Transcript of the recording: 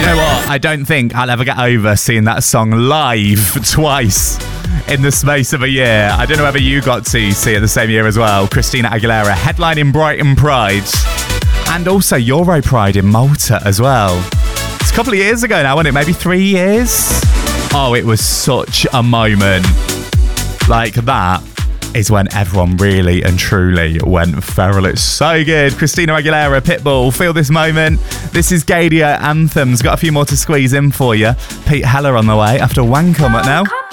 know what? I don't think I'll ever get over seeing that song live twice in the space of a year. I don't know whether you got to see it the same year as well. Christina Aguilera headlining Brighton Pride and also Euro Pride in Malta as well. It's a couple of years ago now, wasn't it? Maybe 3 years? Oh, it was such a moment. Like, that is when everyone really and truly went feral. It's so good. Christina Aguilera, Pitbull, feel this moment. This is Gadia Anthems. Got a few more to squeeze in for you. Pete Heller on the way after Wank Come Up now.